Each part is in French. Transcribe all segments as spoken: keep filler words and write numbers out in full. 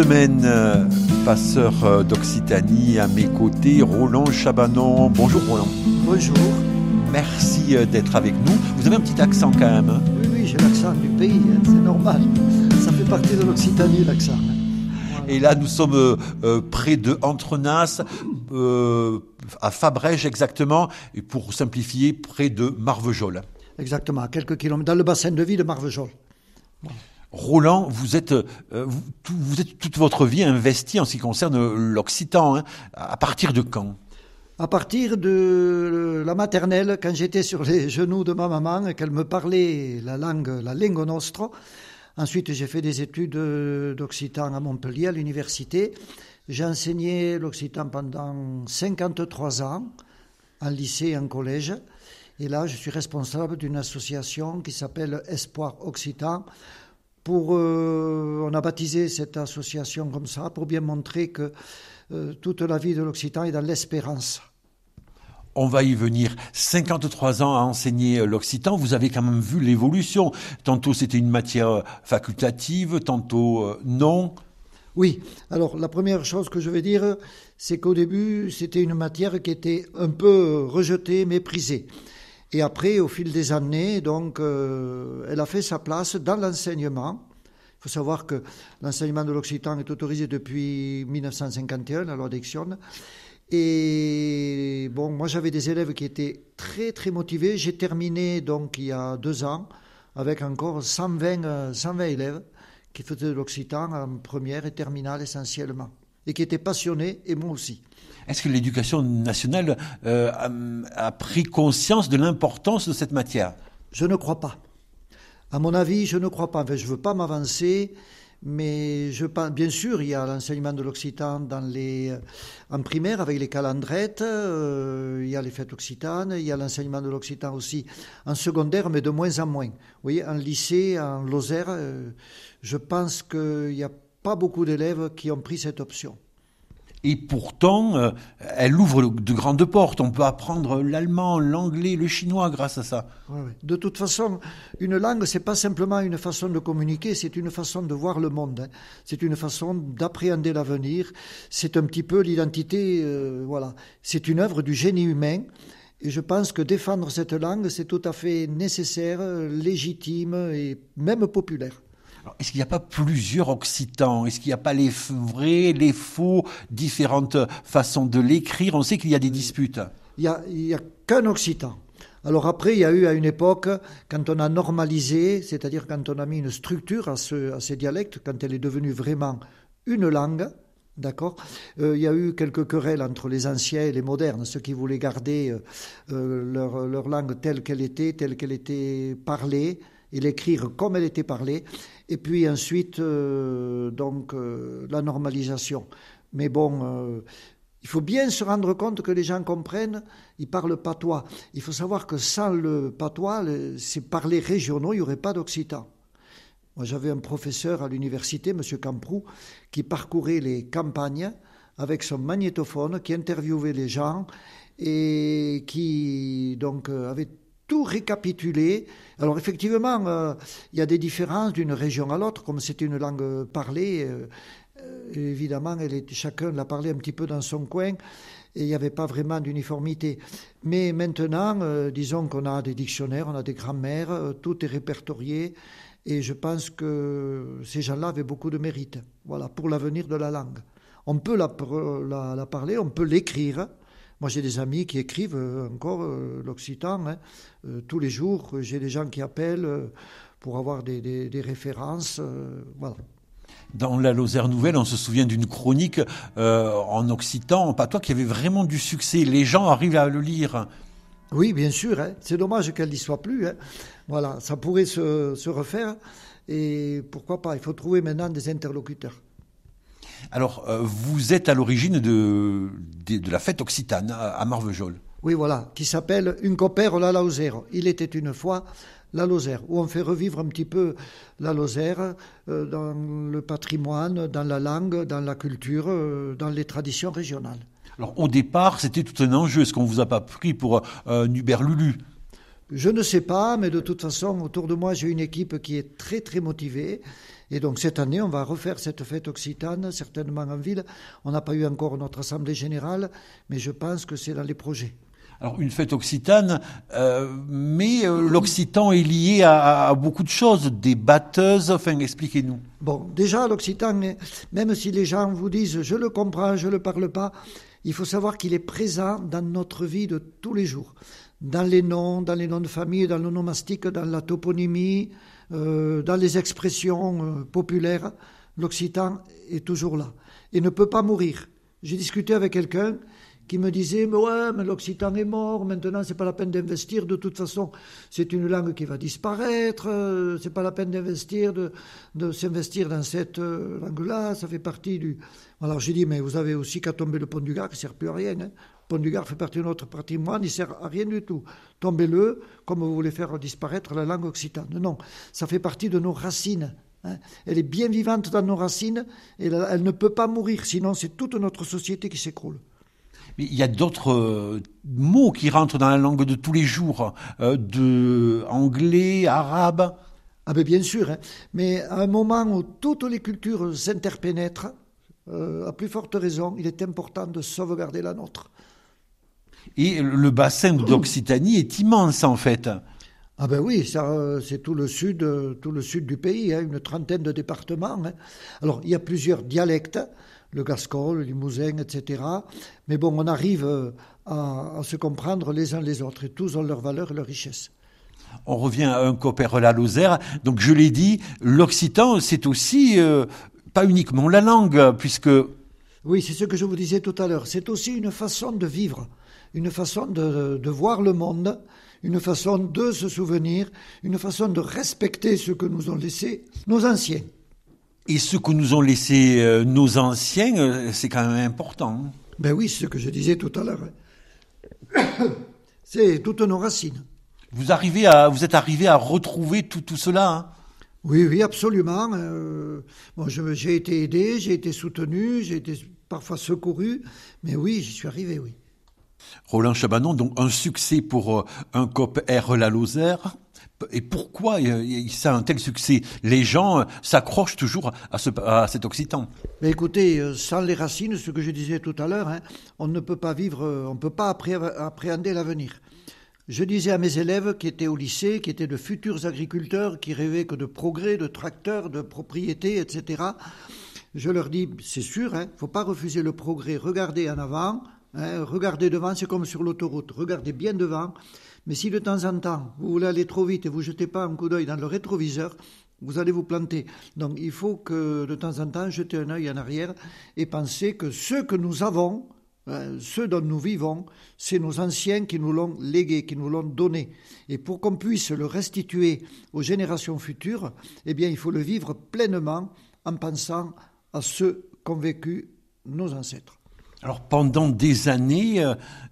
Semaine, euh, passeur euh, d'Occitanie à mes côtés, Roland Chabanon. Bonjour Roland. Bonjour. Merci euh, d'être avec nous. Vous avez un petit accent quand même. Hein? Oui, oui, j'ai l'accent du pays, hein, c'est normal. Ça fait partie de l'Occitanie, l'accent. Hein. Voilà. Et là, nous sommes euh, euh, près de Entrenas, euh, à Fabrèges exactement, et pour simplifier, près de Marvejols. Exactement, à quelques kilomètres, dans le bassin de vie de Marvejols. Voilà. Roland, vous êtes, euh, vous, tout, vous êtes toute votre vie investi en ce qui concerne l'Occitan. Hein. À partir de quand ? À partir de la maternelle, quand j'étais sur les genoux de ma maman et qu'elle me parlait la langue, la lingua nostra. Ensuite, j'ai fait des études d'occitan à Montpellier, à l'université. J'ai enseigné l'occitan pendant cinquante-trois ans, en lycée et en collège. Et là, je suis responsable d'une association qui s'appelle Espoir Occitan. Pour, euh, on a baptisé cette association comme ça pour bien montrer que euh, toute la vie de l'Occitan est dans l'espérance. On va y venir. cinquante-trois ans à enseigner l'Occitan, vous avez quand même vu l'évolution. Tantôt c'était une matière facultative, tantôt euh, non. Oui, alors la première chose que je vais dire, c'est qu'au début c'était une matière qui était un peu rejetée, méprisée. Et après, au fil des années, donc, euh, elle a fait sa place dans l'enseignement. Il faut savoir que l'enseignement de l'occitan est autorisé depuis mille neuf cent cinquante et un, la loi d'Aixonne. Et bon, moi j'avais des élèves qui étaient très très motivés. J'ai terminé donc il y a deux ans avec encore cent vingt, cent vingt élèves qui faisaient de l'occitan en première et terminale essentiellement. Et qui étaient passionnés, et moi aussi. Est-ce que l'éducation nationale euh, a, a pris conscience de l'importance de cette matière ? Je ne crois pas. À mon avis, je ne crois pas. Enfin, je ne veux pas m'avancer, mais je pense, bien sûr, il y a l'enseignement de l'occitan dans les, en primaire avec les calendrettes, euh, il y a les fêtes occitanes, il y a l'enseignement de l'occitan aussi en secondaire, mais de moins en moins. Vous voyez, en lycée, en Lozère, euh, je pense qu'il n'y a pas beaucoup d'élèves qui ont pris cette option. Et pourtant, euh, elle ouvre de grandes portes. On peut apprendre l'allemand, l'anglais, le chinois grâce à ça. Oui, oui. De toute façon, une langue, c'est pas simplement une façon de communiquer, c'est une façon de voir le monde. Hein. C'est une façon d'appréhender l'avenir. C'est un petit peu l'identité. Euh, voilà. C'est une œuvre du génie humain. Et je pense que défendre cette langue, c'est tout à fait nécessaire, légitime et même populaire. Alors, est-ce qu'il n'y a pas plusieurs occitans ? Est-ce qu'il n'y a pas les vrais, les faux, différentes façons de l'écrire ? On sait qu'il y a des disputes. Il n'y a, a qu'un occitan. Alors après, il y a eu à une époque, quand on a normalisé, c'est-à-dire quand on a mis une structure à, ce, à ces dialectes, quand elle est devenue vraiment une langue, d'accord, euh, il y a eu quelques querelles entre les anciens et les modernes, ceux qui voulaient garder euh, leur, leur langue telle qu'elle était, telle qu'elle était parlée, et l'écrire comme elle était parlée, et puis ensuite, euh, donc, euh, la normalisation. Mais bon, euh, il faut bien se rendre compte que les gens comprennent, ils parlent patois. Il faut savoir que sans le patois, le, ces parlers régionaux, il n'y aurait pas d'occitan. Moi, j'avais un professeur à l'université, M. Camproux, qui parcourait les campagnes avec son magnétophone, qui interviewait les gens et qui donc avait tout récapitulé. Alors effectivement, euh, il y a des différences d'une région à l'autre, comme c'était une langue parlée, euh, euh, évidemment, elle est, chacun l'a parlé un petit peu dans son coin, et il n'y avait pas vraiment d'uniformité. Mais maintenant, euh, disons qu'on a des dictionnaires, on a des grammaires, euh, tout est répertorié, et je pense que ces gens-là avaient beaucoup de mérite, voilà, pour l'avenir de la langue. On peut la, la, la parler, on peut l'écrire. Moi, j'ai des amis qui écrivent encore euh, l'occitan hein, euh, tous les jours. J'ai des gens qui appellent euh, pour avoir des, des, des références. Euh, voilà. Dans la Lozère Nouvelle, on se souvient d'une chronique euh, en occitan, en patois, qui avait vraiment du succès. Les gens arrivent à le lire. Oui, bien sûr. Hein. C'est dommage qu'elle n'y soit plus. Hein. Voilà, ça pourrait se, se refaire. Et pourquoi pas ? Il faut trouver maintenant des interlocuteurs. Alors, euh, vous êtes à l'origine de, de, de la fête occitane à, à Marvejols. Oui, voilà, qui s'appelle Une copère la Lozère. Il était une fois la Lozère, où on fait revivre un petit peu la Lozère euh, dans le patrimoine, dans la langue, dans la culture, euh, dans les traditions régionales. Alors, au départ, c'était tout un enjeu. Est-ce qu'on ne vous a pas pris pour euh, un Hubert Lulu ? Je ne sais pas, mais de toute façon, autour de moi, j'ai une équipe qui est très très motivée. Et donc cette année, on va refaire cette fête occitane, certainement en ville. On n'a pas eu encore notre assemblée générale, mais je pense que c'est dans les projets. Alors une fête occitane, euh, mais euh, l'occitan est lié à, à beaucoup de choses, des batteuses, enfin expliquez-nous. Bon, déjà l'occitan, même si les gens vous disent « je le comprends, je ne le parle pas », il faut savoir qu'il est présent dans notre vie de tous les jours. Dans les noms, dans les noms de famille, dans l'onomastique, dans la toponymie, euh, dans les expressions euh, populaires, l'occitan est toujours là et ne peut pas mourir. J'ai discuté avec quelqu'un qui me disait « mais ouais, mais l'occitan est mort, maintenant c'est pas la peine d'investir, de toute façon c'est une langue qui va disparaître, euh, c'est pas la peine d'investir, de, de s'investir dans cette euh, langue-là, ça fait partie du... » Alors j'ai dit « mais vous avez aussi qu'à tomber le pont du Gard, qui ne sert plus à rien, hein. Le pont du Gard fait partie de notre patrimoine, il ne sert à rien du tout. Tombez-le comme vous voulez faire disparaître la langue occitane. Non, ça fait partie de nos racines. Hein. Elle est bien vivante dans nos racines et elle, elle ne peut pas mourir, sinon c'est toute notre société qui s'écroule. Mais il y a d'autres euh, mots qui rentrent dans la langue de tous les jours, euh, de anglais, arabe. Ah ben bien sûr, hein. Mais à un moment où toutes les cultures s'interpénètrent, euh, à plus forte raison, il est important de sauvegarder la nôtre. Et le bassin d'Occitanie est immense en fait. Ah ben oui, ça, c'est tout le sud, tout le sud du pays, hein, une trentaine de départements. Hein. Alors il y a plusieurs dialectes, le gascon, le limousin, et cetera. Mais bon, on arrive à, à se comprendre les uns les autres et tous ont leur valeur et leur richesse. On revient à un Copper-la-Lozère. Donc je l'ai dit, l'occitan c'est aussi euh, pas uniquement la langue, puisque... Oui, c'est ce que je vous disais tout à l'heure. C'est aussi une façon de vivre, une façon de, de voir le monde, une façon de se souvenir, une façon de respecter ce que nous ont laissé nos anciens. Et ce que nous ont laissé euh, nos anciens, euh, c'est quand même important. Ben oui, c'est ce que je disais tout à l'heure. C'est toutes nos racines. Vous, arrivez à, vous êtes arrivé à retrouver tout, tout cela, hein? Oui, oui, absolument. Euh, bon, je, j'ai été aidé, j'ai été soutenu, j'ai été parfois secouru, mais oui, j'y suis arrivé, oui. Roland Chabanon, donc un succès pour euh, un Copper-la-Lozère. Et pourquoi ça a un tel succès? Les gens s'accrochent toujours à, ce, à cet occitan. Mais écoutez, sans les racines, ce que je disais tout à l'heure, hein, on ne peut pas vivre, on ne peut pas appréhender l'avenir. Je disais à mes élèves qui étaient au lycée, qui étaient de futurs agriculteurs, qui rêvaient que de progrès, de tracteurs, de propriétés, et cetera. Je leur dis, c'est sûr, il hein, ne faut pas refuser le progrès. Regardez en avant, hein, regardez devant, c'est comme sur l'autoroute. Regardez bien devant. Mais si de temps en temps, vous voulez aller trop vite et vous ne jetez pas un coup d'œil dans le rétroviseur, vous allez vous planter. Donc il faut que de temps en temps, jeter un œil en arrière et penser que ce que nous avons, hein, ce dont nous vivons, c'est nos anciens qui nous l'ont légué, qui nous l'ont donné. Et pour qu'on puisse le restituer aux générations futures, eh bien il faut le vivre pleinement en pensant à ce qu'ont vécu nos ancêtres. Alors pendant des années,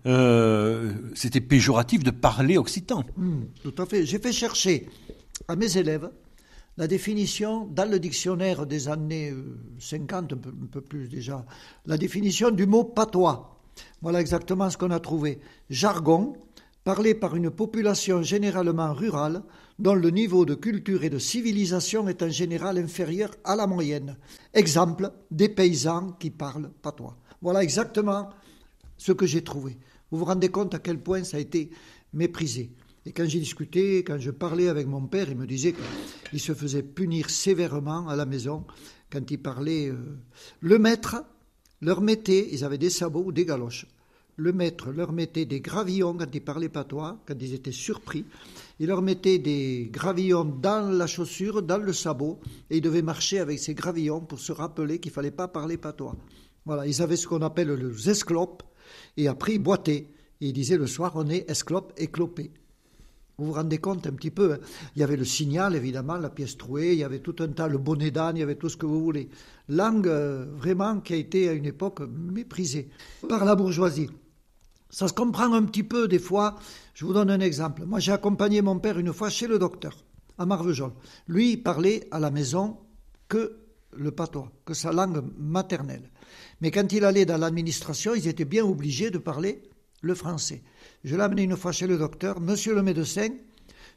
euh, c'était péjoratif de parler occitan. Mmh, tout à fait. J'ai fait chercher à mes élèves la définition, dans le dictionnaire des années cinquante, un peu, un peu plus déjà, la définition du mot patois. Voilà exactement ce qu'on a trouvé. Jargon, parlé par une population généralement rurale, dont le niveau de culture et de civilisation est en général inférieur à la moyenne. Exemple, des paysans qui parlent patois. Voilà exactement ce que j'ai trouvé. Vous vous rendez compte à quel point ça a été méprisé. Et quand j'ai discuté, quand je parlais avec mon père, il me disait qu'il se faisait punir sévèrement à la maison quand il parlait. Euh, le maître leur mettait, ils avaient des sabots ou des galoches, le maître leur mettait des gravillons quand ils parlaient patois, quand ils étaient surpris. Il leur mettait des gravillons dans la chaussure, dans le sabot, et ils devaient marcher avec ces gravillons pour se rappeler qu'il ne fallait pas parler patois. Voilà, ils avaient ce qu'on appelle les esclopes, et après ils boitaient. Et ils disaient le soir, on est esclope et clopé. Vous vous rendez compte un petit peu, hein. Il y avait le signal, évidemment, la pièce trouée, il y avait tout un tas, le bonnet d'âne, il y avait tout ce que vous voulez. Langue, euh, vraiment, qui a été à une époque méprisée par la bourgeoisie. Ça se comprend un petit peu des fois. Je vous donne un exemple. Moi, j'ai accompagné mon père une fois chez le docteur, à Marvejols. Lui, il parlait à la maison que le patois, que sa langue maternelle. Mais quand il allait dans l'administration, ils étaient bien obligés de parler le français. Je l'ai amené une fois chez le docteur. Monsieur le médecin,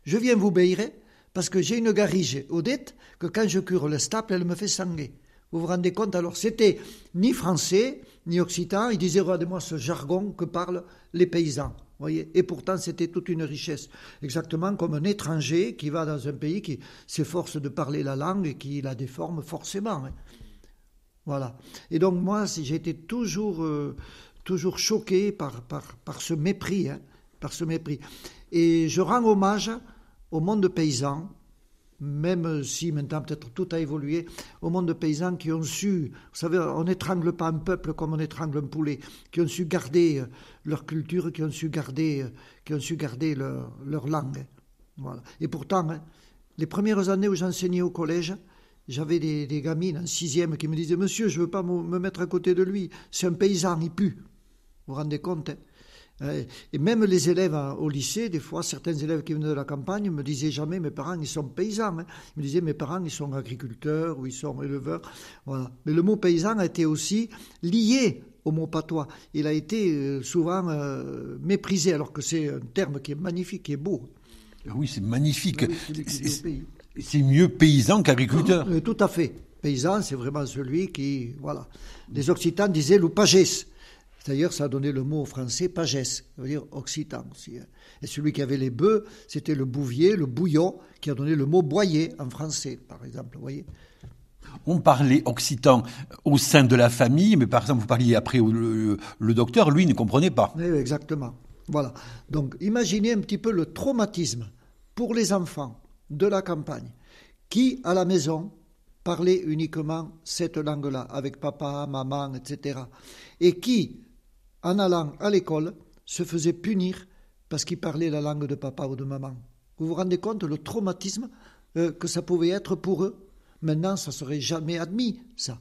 je viens vous béirer parce que j'ai une garige Odette que quand je cure le staple, elle me fait sanguer. Vous vous rendez compte? Alors, c'était ni français, ni occitan. Il disait, regardez-moi ce jargon que parlent les paysans. Voyez, et pourtant, c'était toute une richesse. Exactement comme un étranger qui va dans un pays qui s'efforce de parler la langue et qui la déforme forcément. Hein. Voilà. Et donc, moi, j'ai été toujours, euh, toujours choqué par, par, par ce mépris. Hein, par ce mépris. Et je rends hommage au monde paysan, même si maintenant peut-être tout a évolué, au monde de paysans qui ont su, vous savez, on n'étrangle pas un peuple comme on étrangle un poulet, qui ont su garder leur culture, qui ont su garder, qui ont su garder leur, leur langue. Voilà. Et pourtant, hein, les premières années où j'enseignais au collège, j'avais des, des gamines en sixième qui me disaient « Monsieur, je ne veux pas me mettre à côté de lui, c'est un paysan, il pue. » Vous vous rendez compte, hein? Et même les élèves au lycée, des fois, certains élèves qui venaient de la campagne me disaient jamais, mes parents, ils sont paysans. Hein. Ils me disaient, mes parents, ils sont agriculteurs ou ils sont éleveurs. Voilà. Mais le mot paysan a été aussi lié au mot patois. Il a été souvent euh, méprisé, alors que c'est un terme qui est magnifique, qui est beau. Oui, c'est magnifique. Oui, c'est, c'est mieux paysan qu'agriculteur. Euh, tout à fait. Paysan, c'est vraiment celui qui... Voilà. Les Occitans disaient loupages. D'ailleurs, ça a donné le mot au français pagès, ça veut dire occitan aussi. Et celui qui avait les bœufs, c'était le bouvier, le bouillon, qui a donné le mot boyer en français, par exemple. Vous voyez. On parlait occitan au sein de la famille, mais par exemple, vous parliez après le, le, le docteur, lui, ne comprenait pas. Oui, exactement. Voilà. Donc, imaginez un petit peu le traumatisme pour les enfants de la campagne qui, à la maison, parlaient uniquement cette langue-là, avec papa, maman, et cetera. Et qui, en allant à l'école, se faisait punir parce qu'il parlait la langue de papa ou de maman. Vous vous rendez compte le traumatisme euh, que ça pouvait être pour eux? Maintenant, ça ne serait jamais admis, ça.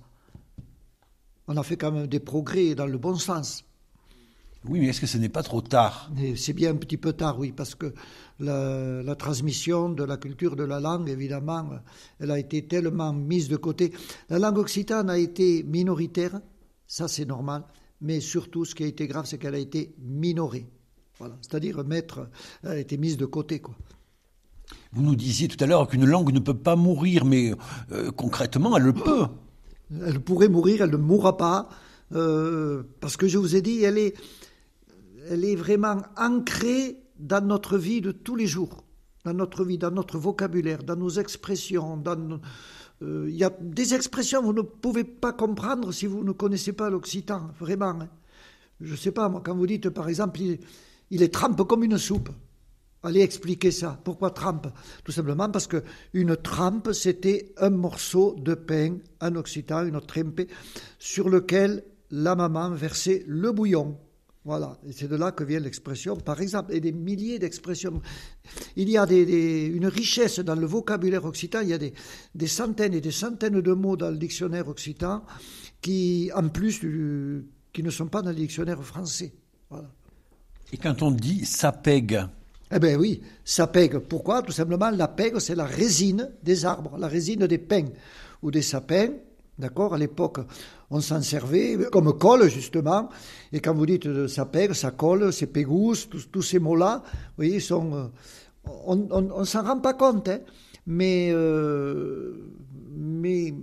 On a fait quand même des progrès dans le bon sens. Oui, mais est-ce que ce n'est pas trop tard? Et c'est bien un petit peu tard, oui, parce que la, la transmission de la culture de la langue, évidemment, elle a été tellement mise de côté. La langue occitane a été minoritaire, ça c'est normal, mais surtout ce qui a été grave, c'est qu'elle a été minorée. Voilà, c'est-à-dire mettre, elle a été mise de côté, quoi. Vous nous disiez tout à l'heure qu'une langue ne peut pas mourir, mais euh, concrètement, elle le peut. Elle pourrait mourir, elle ne mourra pas, euh, parce que je vous ai dit, elle est, elle est vraiment ancrée dans notre vie de tous les jours, dans notre vie, dans notre vocabulaire, dans nos expressions. Dans nos, euh, il y a des expressions que vous ne pouvez pas comprendre si vous ne connaissez pas l'occitan, vraiment. Hein. Je ne sais pas, moi, quand vous dites, par exemple, il, il est trempe comme une soupe. Allez expliquer ça. Pourquoi trempe? Tout simplement parce qu'une trempe, c'était un morceau de pain en occitan, une trempe, sur lequel la maman versait le bouillon. Voilà, et c'est de là que vient l'expression, par exemple, et des milliers d'expressions. Il y a des, des, une richesse dans le vocabulaire occitan, il y a des, des centaines et des centaines de mots dans le dictionnaire occitan qui, en plus, du, qui ne sont pas dans le dictionnaire français. Voilà. Et quand on dit sapègue? Eh bien oui, sapègue. Pourquoi? Tout simplement, la pègue, c'est la résine des arbres, la résine des pins ou des sapins. D'accord? À l'époque, on s'en servait comme colle, justement. Et quand vous dites ça pègue, ça colle, c'est pégousse, tous, tous ces mots-là, vous voyez, sont, on ne s'en rend pas compte, hein, mais, euh, mais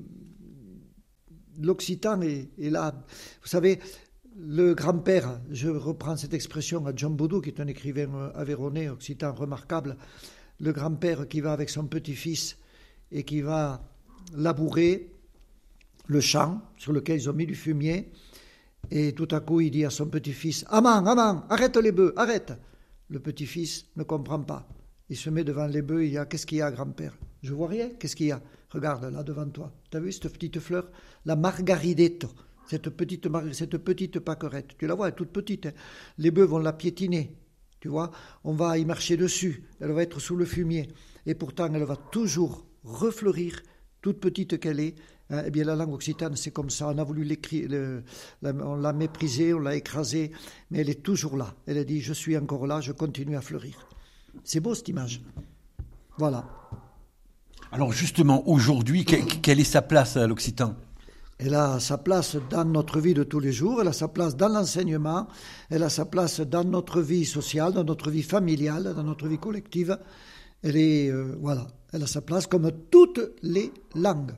l'occitan est, est là. Vous savez, le grand-père, je reprends cette expression à John Baudou, qui est un écrivain aveyronnais, occitan remarquable, le grand-père qui va avec son petit-fils et qui va labourer le champ sur lequel ils ont mis du fumier, et tout à coup il dit à son petit-fils « Aman, Aman, arrête les bœufs, arrête !» Le petit-fils ne comprend pas. Il se met devant les bœufs, il dit « Qu'est-ce qu'il y a, grand-père ?»« Je vois rien, qu'est-ce qu'il y a ? Regarde là devant toi. T'as vu cette petite fleur ? La margaridetto, cette petite, cette petite pâquerette. Tu la vois, elle est toute petite. Hein. Les bœufs vont la piétiner. Tu vois, on va y marcher dessus. Elle va être sous le fumier. Et pourtant, elle va toujours refleurir, toute petite qu'elle est. Eh bien, la langue occitane, c'est comme ça. On a voulu l'écrire, le, la, on l'a méprisée, on l'a écrasée, mais elle est toujours là. Elle a dit, je suis encore là, je continue à fleurir. C'est beau, cette image. Voilà. Alors, justement, aujourd'hui, que, quelle est sa place à l'occitan ? Elle a sa place dans notre vie de tous les jours, elle a sa place dans l'enseignement, elle a sa place dans notre vie sociale, dans notre vie familiale, dans notre vie collective. elle est, euh, voilà, elle a sa place comme toutes les langues.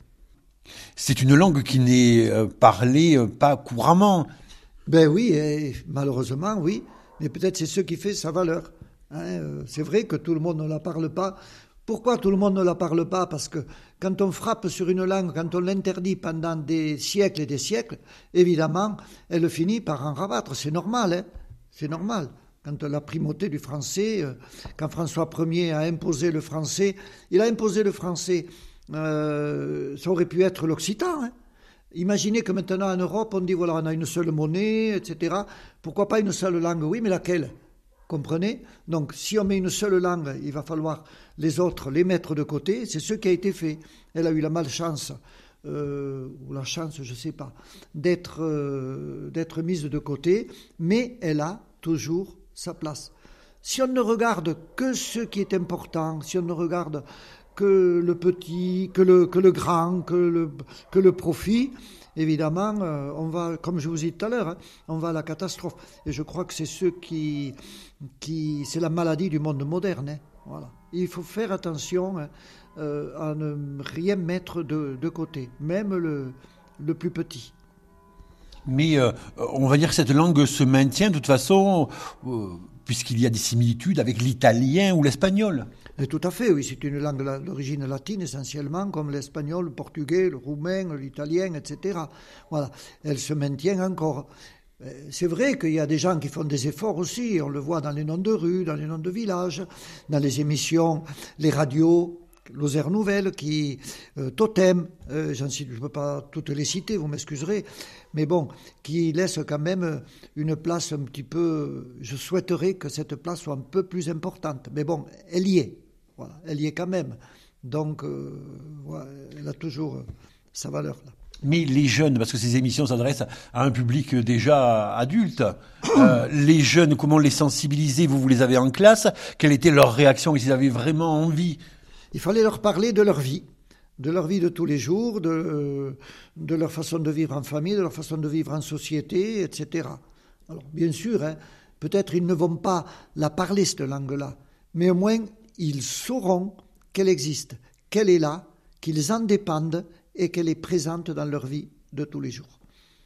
C'est une langue qui n'est euh, parlée euh, pas couramment. Ben oui, et malheureusement, oui, mais peut-être c'est ce qui fait sa valeur. Hein, euh, c'est vrai que tout le monde ne la parle pas. Pourquoi tout le monde ne la parle pas? Parce que quand on frappe sur une langue, quand on l'interdit pendant des siècles et des siècles, évidemment, elle finit par en rabattre. C'est normal, hein, c'est normal. Quand la primauté du français, euh, quand François Ier a imposé le français, il a imposé le français, euh, ça aurait pu être l'occitan, hein. Imaginez que maintenant en Europe, on dit voilà, on a une seule monnaie, et cetera. Pourquoi pas une seule langue? Oui, mais laquelle? Comprenez? Donc, si on met une seule langue, il va falloir les autres les mettre de côté. C'est ce qui a été fait. Elle a eu la malchance, euh, ou la chance, je ne sais pas, d'être, euh, d'être mise de côté, mais elle a toujours sa place. Si on ne regarde que ce qui est important, si on ne regarde que le petit, que le, que le grand, que le, que le profit, évidemment, euh, on va, comme je vous ai dit tout à l'heure, hein, on va à la catastrophe. Et je crois que c'est ce qui, qui c'est la maladie du monde moderne. Hein, voilà. Il faut faire attention, hein, euh, à ne rien mettre de, de côté, même le, le plus petit. Mais euh, on va dire que cette langue se maintient de toute façon, euh, puisqu'il y a des similitudes avec l'italien ou l'espagnol. Et tout à fait, oui, c'est une langue d'origine latine essentiellement, comme l'espagnol, le portugais, le roumain, l'italien, et cetera. Voilà, elle se maintient encore. C'est vrai qu'il y a des gens qui font des efforts aussi, on le voit dans les noms de rues, dans les noms de villages, dans les émissions, les radios, Lozère Nouvelle, qui, euh, Totem, euh, j'en cite, je ne peux pas toutes les citer, vous m'excuserez, mais bon, qui laisse quand même une place un petit peu, je souhaiterais que cette place soit un peu plus importante, mais bon, elle y est, voilà, elle y est quand même, donc euh, voilà, elle a toujours sa valeur là. Mais les jeunes, parce que ces émissions s'adressent à un public déjà adulte, euh, les jeunes, comment les sensibiliser? Vous, vous les avez en classe, quelle était leur réaction? Ils avaient vraiment envie? Il fallait leur parler de leur vie, de leur vie de tous les jours, de, de leur façon de vivre en famille, de leur façon de vivre en société, et cetera. Alors, bien sûr, hein, peut-être ils ne vont pas la parler, cette langue-là, mais au moins, ils sauront qu'elle existe, qu'elle est là, qu'ils en dépendent et qu'elle est présente dans leur vie de tous les jours.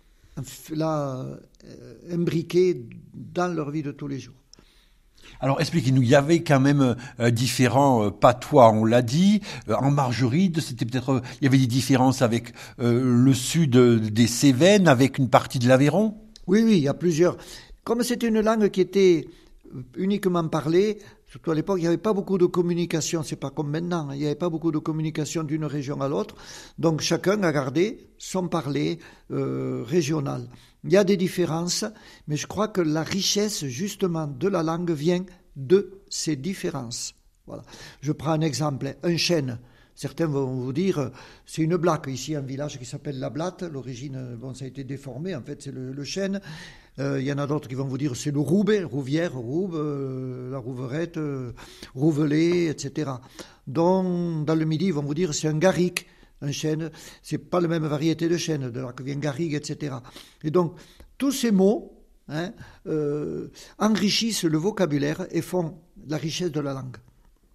Là, euh, imbriquée dans leur vie de tous les jours. Alors expliquez-nous, il y avait quand même euh, différents euh, patois, on l'a dit, euh, en Margeride, c'était peut-être, euh, il y avait des différences avec euh, le sud des Cévennes, avec une partie de l'Aveyron? Oui, oui, il y a plusieurs. Comme c'était une langue qui était uniquement parlée, surtout à l'époque, il n'y avait pas beaucoup de communication, c'est pas comme maintenant, il n'y avait pas beaucoup de communication d'une région à l'autre, donc chacun a gardé son parler euh, régional. Il y a des différences, mais je crois que la richesse justement de la langue vient de ces différences. Voilà. Je prends un exemple, un chêne. Certains vont vous dire, c'est une blague. Ici, un village qui s'appelle La Blatte, l'origine, bon, ça a été déformé, en fait, c'est le, le chêne. Euh, il y en a d'autres qui vont vous dire, c'est le roube, rouvière, roube, euh, la rouverette, euh, rouvelé, et cetera. Donc, dans le midi, ils vont vous dire, c'est un garric. Un chêne, c'est pas la même variété de chêne, de là que vient garrigue, et cetera. Et donc, tous ces mots hein, euh, enrichissent le vocabulaire et font la richesse de la langue.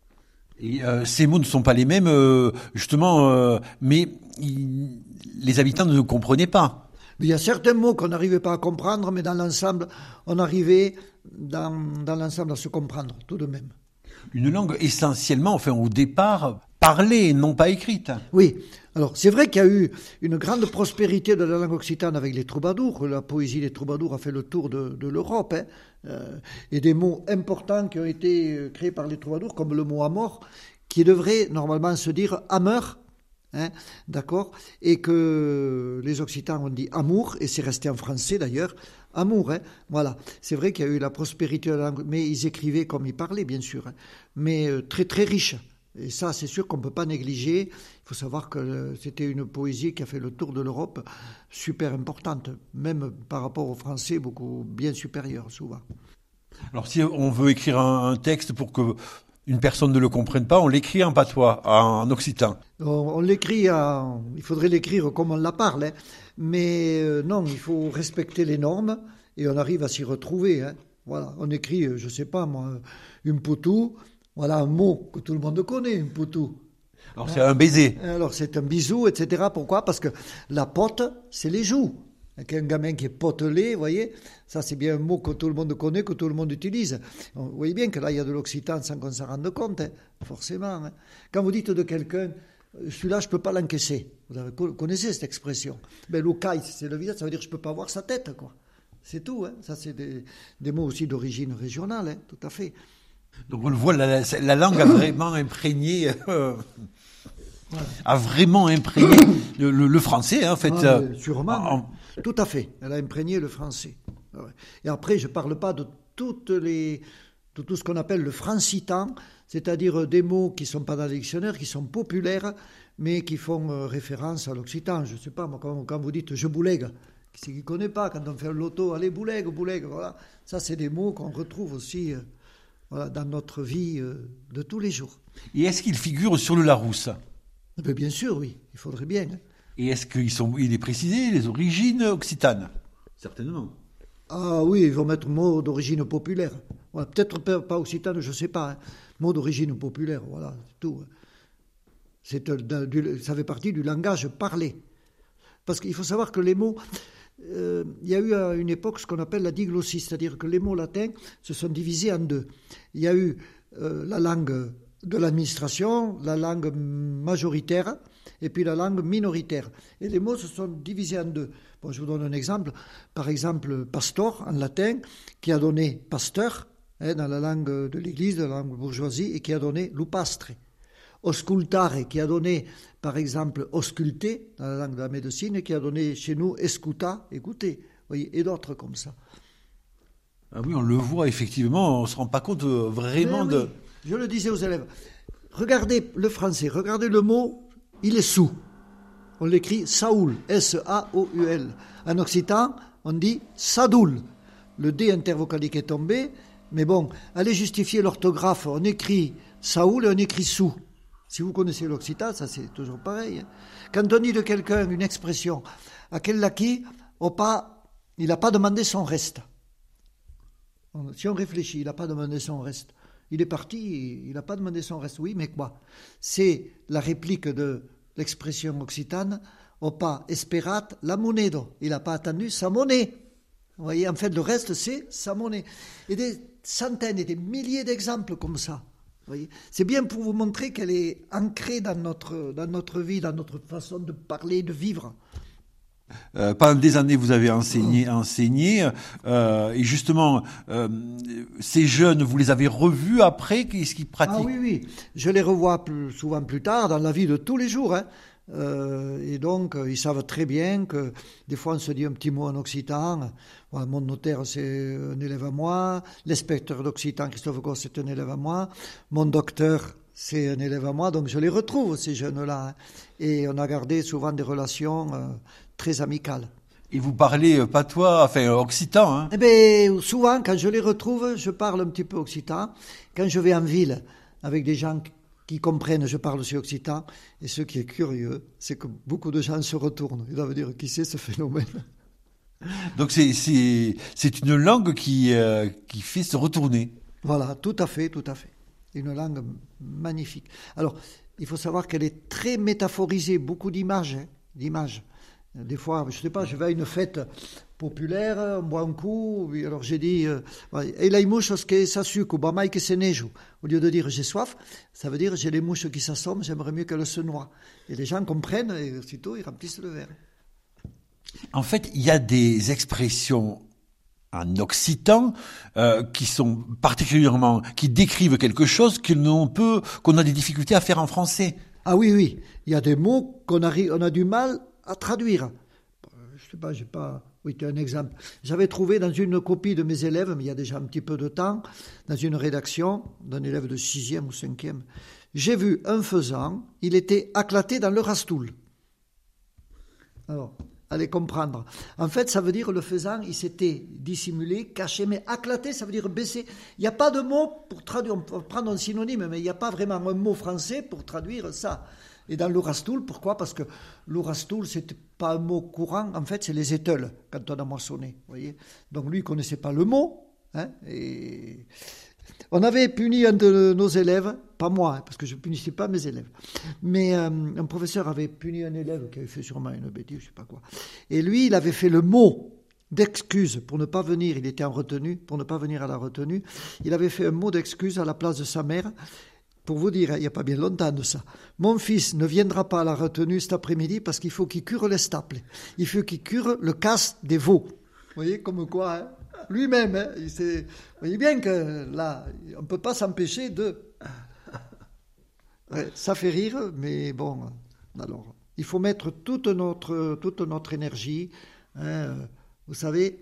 Et euh, ces mots ne sont pas les mêmes, euh, justement, euh, mais il, les habitants ne comprenaient pas. Il y a certains mots qu'on n'arrivait pas à comprendre, mais dans l'ensemble, on arrivait dans, dans l'ensemble à se comprendre, tout de même. Une langue essentiellement, enfin au départ, parlée, non pas écrite. Oui, alors c'est vrai qu'il y a eu une grande prospérité de la langue occitane avec les troubadours. La poésie des troubadours a fait le tour de, de l'Europe. Hein. Euh, et des mots importants qui ont été créés par les troubadours, comme le mot amour, qui devrait normalement se dire ameur, hein, d'accord, et que les Occitans ont dit amour, et c'est resté en français d'ailleurs, amour, hein, voilà. C'est vrai qu'il y a eu la prospérité de la langue, mais ils écrivaient comme ils parlaient, bien sûr, hein, mais euh, très très riche. Et ça, c'est sûr qu'on ne peut pas négliger. Il faut savoir que c'était une poésie qui a fait le tour de l'Europe, super importante, même par rapport au français, beaucoup bien supérieure, souvent. Alors, si on veut écrire un, un texte pour que une personne ne le comprenne pas, on l'écrit en patois, en occitan. On, on l'écrit, en, il faudrait l'écrire comme on la parle, hein. Mais euh, non, il faut respecter les normes et on arrive à s'y retrouver. Hein. Voilà, on écrit, je ne sais pas moi, une poutou. Voilà un mot que tout le monde connaît, un poutou. Alors c'est un baiser. Alors c'est un bisou, et cetera. Pourquoi? Parce que la pote, c'est les joues. Avec un gamin qui est potelé, vous voyez, ça c'est bien un mot que tout le monde connaît, que tout le monde utilise. Vous voyez bien que là il y a de l'occitan sans qu'on s'en rende compte, hein, forcément. Hein. Quand vous dites de quelqu'un, celui-là je ne peux pas l'encaisser, vous avez, connaissez cette expression. Ben, l'ocaille, c'est le visage, ça veut dire que je ne peux pas voir sa tête, quoi. C'est tout, hein. Ça c'est des, des mots aussi d'origine régionale, hein, tout à fait. Donc on le voit, la, la langue a vraiment imprégné, euh, voilà. a vraiment imprégné le, le, le français, hein, en fait. Ah, euh, sûrement, en... tout à fait. Elle a imprégné le français. Et après, je ne parle pas de, toutes les, de tout ce qu'on appelle le francitan, c'est-à-dire des mots qui ne sont pas dans le dictionnaire, qui sont populaires, mais qui font référence à l'occitan. Je ne sais pas, moi, quand, quand vous dites « je boulègue », qui c'est qui ne connaît pas, quand on fait un loto, allez, boulègue, boulègue, voilà. Ça, c'est des mots qu'on retrouve aussi... Euh, Voilà, dans notre vie euh, de tous les jours. Et est-ce qu'ils figurent sur le Larousse? Mais bien sûr, oui, il faudrait bien. Hein. Et est-ce qu'il est précisé les origines occitanes? Certainement. Ah oui, ils vont mettre mot d'origine populaire. Voilà, peut-être pas occitane, je ne sais pas. Hein. Mot d'origine populaire, voilà, c'est tout. C'est, euh, ça fait partie du langage parlé. Parce qu'il faut savoir que les mots... Euh, il y a eu à une époque ce qu'on appelle la diglossie, c'est-à-dire que les mots latins se sont divisés en deux. Il y a eu euh, la langue de l'administration, la langue majoritaire et puis la langue minoritaire. Et les mots se sont divisés en deux. Bon, je vous donne un exemple. Par exemple, pastor en latin, qui a donné pasteur hein, dans la langue de l'Église, de la langue bourgeoisie, et qui a donné lupastre. Auscultare, qui a donné, par exemple, ausculter, dans la langue de la médecine, et qui a donné chez nous escuta, écouter, voyez, et d'autres comme ça. Ah oui, on le voit effectivement, on ne se rend pas compte vraiment Mais de... Oui, je le disais aux élèves, regardez le français, regardez le mot, il est sous. On l'écrit Saoul, S A O U L. En occitan, on dit Sadoul. Le D intervocalique est tombé, mais bon, allez justifier l'orthographe, on écrit Saoul et on écrit sous. Si vous connaissez l'occitan, ça c'est toujours pareil. Quand on dit de quelqu'un une expression, à quel laki, il n'a pas demandé son reste. Si on réfléchit, il n'a pas demandé son reste. Il est parti, il n'a pas demandé son reste. Oui, mais quoi? C'est la réplique de l'expression occitane, opa esperat la monedo. Il n'a pas attendu sa monnaie. Vous voyez, en fait, le reste, c'est sa monnaie. Et des centaines et des milliers d'exemples comme ça. C'est bien pour vous montrer qu'elle est ancrée dans notre, dans notre vie, dans notre façon de parler, de vivre. Euh, pendant des années, vous avez enseigné, enseigné euh, et justement, euh, ces jeunes, vous les avez revus après? Qu'est-ce qu'ils pratiquent? Ah oui, oui, je les revois plus, souvent plus tard dans la vie de tous les jours. Hein. Euh, et donc, ils savent très bien que des fois, on se dit un petit mot en occitan. Voilà, mon notaire, c'est un élève à moi. L'inspecteur d'occitan, Christophe Gosse, c'est un élève à moi. Mon docteur, c'est un élève à moi. Donc, je les retrouve, ces jeunes-là. Hein. Et on a gardé souvent des relations euh, très amicales. Et vous parlez patois, enfin occitan, hein? Eh bien, souvent, quand je les retrouve, je parle un petit peu occitan. Quand je vais en ville avec des gens qui comprennent, je parle aussi occitan. Et ce qui est curieux, c'est que beaucoup de gens se retournent. Ils doivent dire, qui c'est ce phénomène? Donc c'est, c'est, c'est une langue qui, euh, qui fait se retourner. Voilà, tout à fait, tout à fait. Une langue magnifique. Alors, il faut savoir qu'elle est très métaphorisée, beaucoup d'images, hein, d'images. Des fois, je ne sais pas, je vais à une fête populaire, on boit un coup, alors j'ai dit et les mouches que s'assucent, ou bamaï que s'enneigent. Au lieu de dire j'ai soif, ça veut dire j'ai les mouches qui s'assomment, j'aimerais mieux qu'elles se noient. Et les gens comprennent et aussitôt ils remplissent le verre. En fait, il y a des expressions en occitan euh, qui sont particulièrement, qui décrivent quelque chose que l'on peut, qu'on a des difficultés à faire en français. Ah oui, oui, il y a des mots qu'on a, on a du mal à traduire. Je sais pas, j'ai pas... Oui, tu as un exemple. J'avais trouvé dans une copie de mes élèves, mais il y a déjà un petit peu de temps, dans une rédaction d'un élève de sixième ou cinquième, j'ai vu un faisan, il était acclaté dans le rastoul. Alors, allez comprendre. En fait, ça veut dire le faisan, il s'était dissimulé, caché, mais acclaté, ça veut dire baissé. Il n'y a pas de mot pour traduire, on peut prendre un synonyme, mais il n'y a pas vraiment un mot français pour traduire ça. Et dans l'ourastoul, pourquoi? Parce que l'ourastoul, ce n'était pas un mot courant, en fait, c'est les éteules, quand on a moissonné. Voyez, donc lui, il ne connaissait pas le mot, hein, et On avait puni un de nos élèves, pas moi, hein, parce que je ne punissais pas mes élèves, mais euh, un professeur avait puni un élève qui avait fait sûrement une bêtise, je ne sais pas quoi. Et lui, il avait fait le mot d'excuse pour ne pas venir, il était en retenue, pour ne pas venir à la retenue. Il avait fait un mot d'excuse à la place de sa mère, pour vous dire, il n'y a pas bien longtemps de ça. Mon fils ne viendra pas à la retenue cet après-midi parce qu'il faut qu'il cure les staples. Il faut qu'il cure le casse des veaux. Vous voyez, comme quoi, hein, lui-même, hein, il s'est... vous voyez bien que là, on ne peut pas s'empêcher de... Ouais, ça fait rire, mais bon, alors, il faut mettre toute notre, toute notre énergie. Hein, vous savez,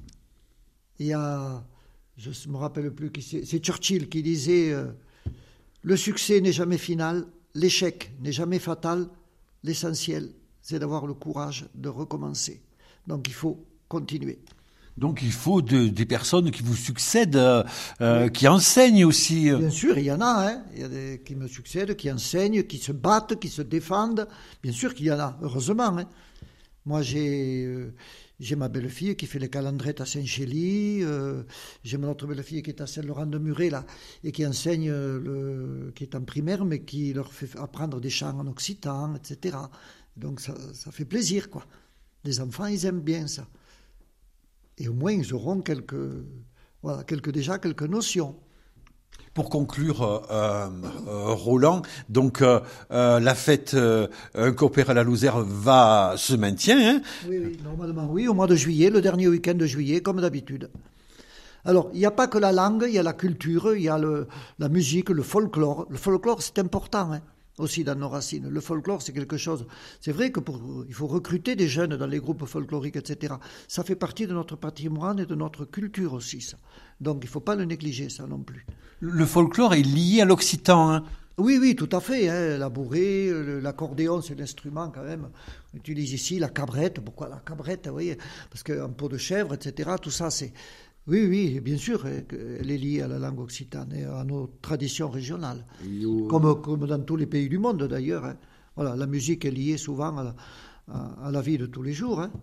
il y a, je ne me rappelle plus qui c'est, c'est Churchill qui disait euh, le succès n'est jamais final, l'échec n'est jamais fatal, l'essentiel, c'est d'avoir le courage de recommencer. Donc il faut continuer. Donc il faut de, des personnes qui vous succèdent, euh, oui. qui enseignent aussi. Bien sûr, il y en a, hein. Il y a des qui me succèdent, qui enseignent, qui se battent, qui se défendent. Bien sûr qu'il y en a, heureusement. Hein. Moi, j'ai, euh, j'ai ma belle-fille qui fait les calandrettes à Saint-Chély. Euh, j'ai mon autre belle-fille qui est à Saint-Laurent-de-Muret, là, et qui enseigne, le, qui est en primaire, mais qui leur fait apprendre des chants en occitan, et cetera. Donc ça, ça fait plaisir, quoi. Les enfants, ils aiment bien ça. Et au moins, ils auront quelques, voilà, quelques, déjà quelques notions. Pour conclure, euh, euh, Roland, donc euh, euh, la fête euh, Un copain à la Lozère va se maintient. Hein oui, oui, normalement, oui, au mois de juillet, le dernier week-end de juillet, comme d'habitude. Alors, il n'y a pas que la langue, il y a la culture, il y a le, la musique, le folklore. Le folklore, c'est important, hein, aussi dans nos racines. Le folklore, c'est quelque chose. C'est vrai que pour, il faut recruter des jeunes dans les groupes folkloriques, et cetera. Ça fait partie de notre patrimoine et de notre culture aussi, ça. Donc, il ne faut pas le négliger, ça non plus. Le folklore est lié à l'occitan, hein. Oui, oui, tout à fait. Hein. La bourrée, l'accordéon, c'est l'instrument quand même. On utilise ici la cabrette. Pourquoi la cabrette, vous voyez ? Parce qu'en peau de chèvre, et cetera, tout ça, c'est... Oui, oui, bien sûr, elle est liée à la langue occitane et à nos traditions régionales, nous... comme, comme dans tous les pays du monde d'ailleurs. Hein. Voilà, la musique est liée souvent à la, à, à la vie de tous les jours. Hein.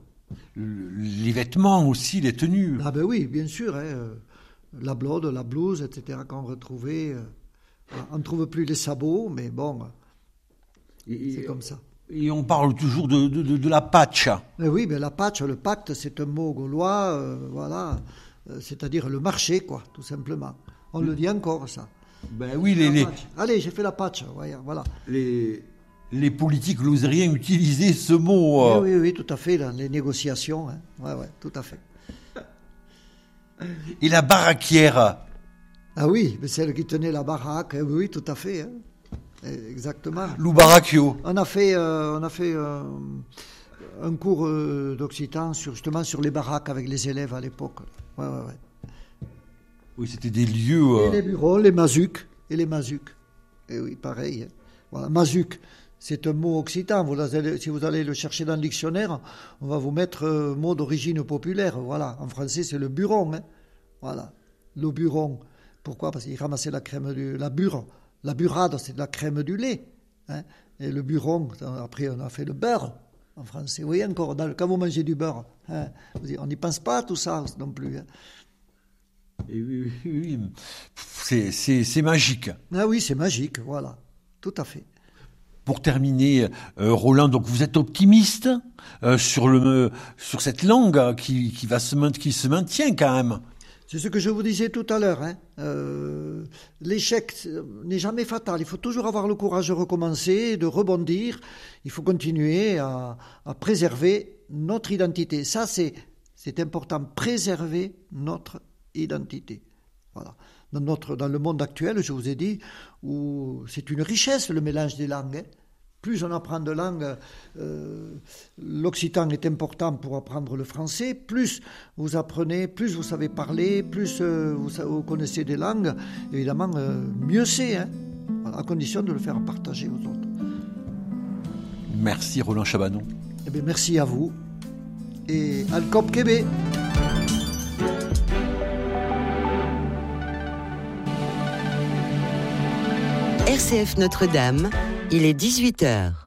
Les vêtements aussi, les tenues. Ah ben oui, bien sûr. Hein. La blode, la blouse, et cetera qu'on retrouvait. On ne trouve plus les sabots, mais bon, et, c'est comme ça. Et on parle toujours de, de, de, de la patch. Mais oui, mais la patch, le pacte, c'est un mot gaulois, euh, voilà. C'est-à-dire le marché, quoi, tout simplement. On mmh. le dit encore, ça. Ben oui, les, les... Allez, j'ai fait la patch, voilà. Les, les politiques lozériens utilisaient ce mot. Euh... Oui, oui, oui, tout à fait, dans les négociations. Hein. Ouais, ouais, tout à fait. Et la baraquière. Ah oui, mais celle qui tenait la baraque, oui, tout à fait. Hein. Exactement. Lou Baracchio. On a fait, euh, on a fait euh, un cours euh, d'occitan sur, justement sur les baraques avec les élèves à l'époque. Ouais, ouais, ouais. Oui, c'était des lieux... Euh... Et les bureaux, les mazucs, et les mazucs. Et oui, pareil. Voilà, mazuc, c'est un mot occitan. Vous allez, si vous allez le chercher dans le dictionnaire, on va vous mettre euh, mot d'origine populaire. Voilà, en français, c'est le buron. Hein. Voilà, le buron. Pourquoi ? Parce qu'il ramassait la crème du... La bure, la burrade, c'est de la crème du lait. Hein. Et le buron, après, on a fait le beurre. En français, vous voyez encore, dans, quand vous mangez du beurre, hein, on n'y pense pas à tout ça non plus. Hein. Et oui, oui, oui. C'est, c'est, c'est magique. Ah oui, c'est magique, voilà, tout à fait. Pour terminer, euh, Roland, donc vous êtes optimiste euh, sur le sur cette langue qui qui va se qui se maintient quand même. C'est ce que je vous disais tout à l'heure. Hein. Euh, l'échec n'est jamais fatal. Il faut toujours avoir le courage de recommencer, de rebondir. Il faut continuer à, à préserver notre identité. Ça, c'est, c'est important. Préserver notre identité. Voilà. Dans, notre, dans le monde actuel, je vous ai dit, où c'est une richesse le mélange des langues. Hein. Plus on apprend de langues, euh, l'occitan est important pour apprendre le français. Plus vous apprenez, plus vous savez parler, plus euh, vous, vous connaissez des langues, évidemment, euh, mieux c'est, hein, à condition de le faire partager aux autres. Merci Roland Chabanon. Eh bien, merci à vous et Alcop Québec. R C F Notre-Dame, il est dix-huit heures.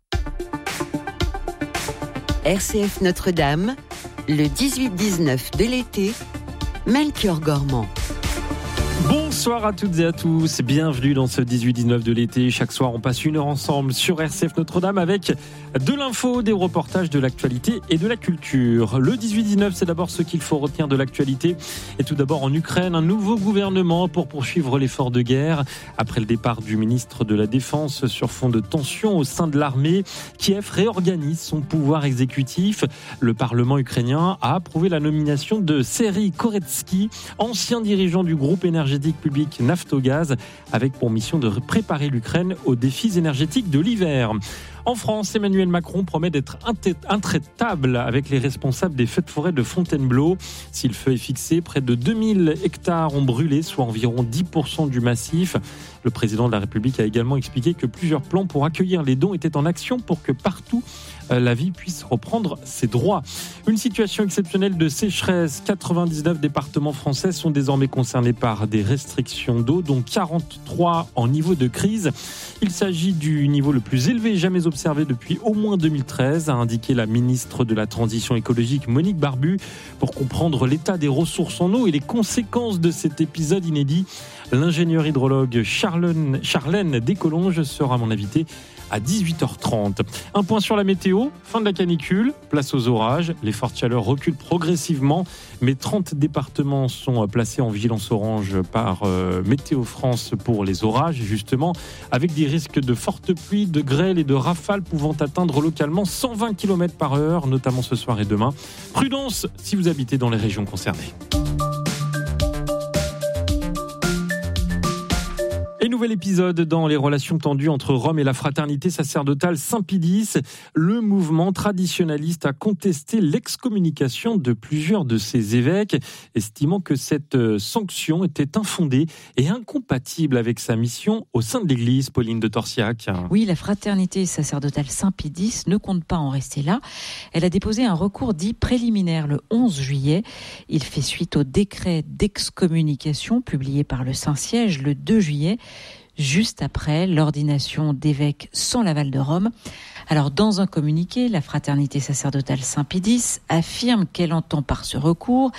R C F Notre-Dame, le dix-huit dix-neuf de l'été, Melchior Gormand. Bonsoir à toutes et à tous, bienvenue dans ce dix-huit dix-neuf de l'été. Chaque soir, on passe une heure ensemble sur R C F Notre-Dame avec de l'info, des reportages, de l'actualité et de la culture. Le dix-huit dix-neuf, c'est d'abord ce qu'il faut retenir de l'actualité. Et tout d'abord en Ukraine, un nouveau gouvernement pour poursuivre l'effort de guerre. Après le départ du ministre de la Défense sur fond de tension au sein de l'armée, Kiev réorganise son pouvoir exécutif. Le Parlement ukrainien a approuvé la nomination de Serhiy Koretsky, ancien dirigeant du groupe énergétique public Naftogaz, avec pour mission de préparer l'Ukraine aux défis énergétiques de l'hiver. En France, Emmanuel Macron promet d'être intraitable avec les responsables des feux de forêt de Fontainebleau. Si le feu est fixé, près de deux mille hectares ont brûlé, soit environ dix pour cent du massif. Le président de la République a également expliqué que plusieurs plans pour accueillir les dons étaient en action pour que partout la vie puisse reprendre ses droits. Une situation exceptionnelle de sécheresse. quatre-vingt-dix-neuf départements français sont désormais concernés par des restrictions d'eau, dont quarante-trois en niveau de crise. Il s'agit du niveau le plus élevé jamais observé depuis au moins deux mille treize, a indiqué la ministre de la Transition écologique Monique Barbu. Pour comprendre l'état des ressources en eau et les conséquences de cet épisode inédit, l'ingénieur hydrologue Charlène, Charlène Descolonges sera mon invité à dix-huit heures trente. Un point sur la météo, fin de la canicule, place aux orages. Les fortes chaleurs reculent progressivement, mais trente départements sont placés en vigilance orange par euh, Météo France pour les orages, justement, avec des risques de fortes pluies, de grêle et de rafales pouvant atteindre localement cent vingt kilomètres par heure, notamment ce soir et demain. Prudence si vous habitez dans les régions concernées. Et nouvel épisode dans les relations tendues entre Rome et la fraternité sacerdotale Saint-Pédis. Le mouvement traditionnaliste a contesté l'excommunication de plusieurs de ses évêques, estimant que cette sanction était infondée et incompatible avec sa mission au sein de l'Église. Pauline de Torsiac. Oui, la fraternité sacerdotale Saint-Pédis ne compte pas en rester là. Elle a déposé un recours dit préliminaire le onze juillet. Il fait suite au décret d'excommunication publié par le Saint-Siège le deux juillet. Juste après l'ordination d'évêques sans l'aval de Rome. Alors, dans un communiqué, la fraternité sacerdotale Saint-Pédis affirme qu'elle entend par ce recours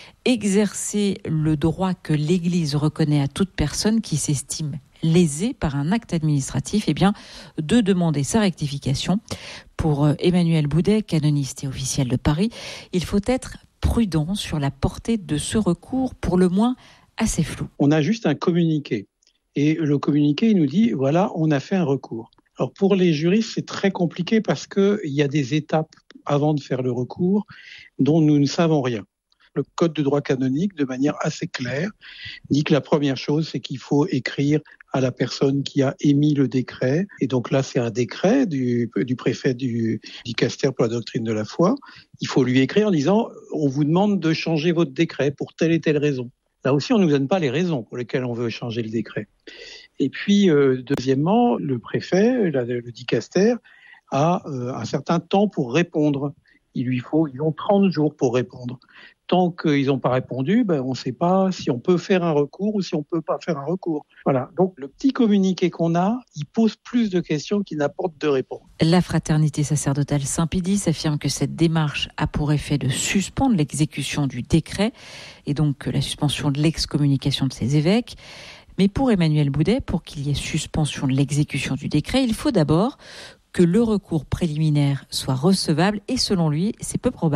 exercer le droit que l'Église reconnaît à toute personne qui s'estime lésée par un acte administratif, eh bien, de demander sa rectification. Pour Emmanuel Boudet, canoniste et officiel de Paris, il faut être prudent sur la portée de ce recours, pour le moins assez flou. On a juste un communiqué. Et le communiqué, il nous dit, voilà, on a fait un recours. Alors pour les juristes, c'est très compliqué parce qu'il y a des étapes avant de faire le recours dont nous ne savons rien. Le Code de droit canonique, de manière assez claire, dit que la première chose, c'est qu'il faut écrire à la personne qui a émis le décret. Et donc là, c'est un décret du, du préfet du dicaster pour la doctrine de la foi. Il faut lui écrire en disant, on vous demande de changer votre décret pour telle et telle raison. Là aussi, on ne nous donne pas les raisons pour lesquelles on veut changer le décret. Et puis, euh, deuxièmement, le préfet, la, le dicaster, a euh, un certain temps pour répondre. Il lui faut, ils ont trente jours pour répondre. Tant qu'ils n'ont pas répondu, ben, on ne sait pas si on peut faire un recours ou si on ne peut pas faire un recours. Voilà. Donc, le petit communiqué qu'on a, il pose plus de questions qu'il n'apporte de réponses. La fraternité sacerdotale Saint-Pédis affirme que cette démarche a pour effet de suspendre l'exécution du décret et donc la suspension de l'excommunication de ses évêques. Mais pour Emmanuel Boudet, pour qu'il y ait suspension de l'exécution du décret, il faut d'abord que le recours préliminaire soit recevable et selon lui, c'est peu probable.